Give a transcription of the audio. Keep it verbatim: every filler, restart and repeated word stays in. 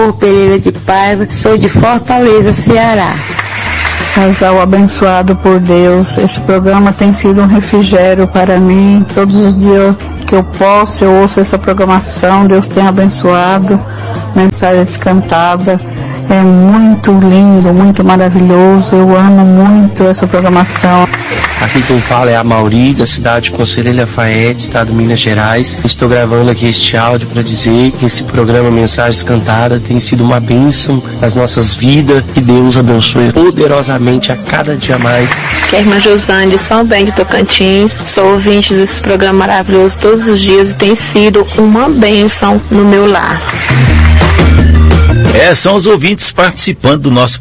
Pereira de Paiva, sou de Fortaleza, Ceará. Casal abençoado por Deus, esse programa tem sido um refrigério para mim. Todos os dias que eu posso, eu ouço essa programação. Deus tem abençoado. Mensagens cantadas, é muito lindo, muito maravilhoso. Eu amo muito essa programação. Aqui quem fala é a Mauri, da cidade de Conselheiro Lafayette, estado de Minas Gerais. Estou gravando aqui este áudio para dizer que esse programa Mensagens Cantadas tem sido uma bênção nas nossas vidas. Que Deus abençoe poderosamente a cada dia mais. Que é a irmã Josane de São Bento de Tocantins. Sou ouvinte desse programa maravilhoso todos os dias e tem sido uma bênção no meu lar. É, são os ouvintes participando do nosso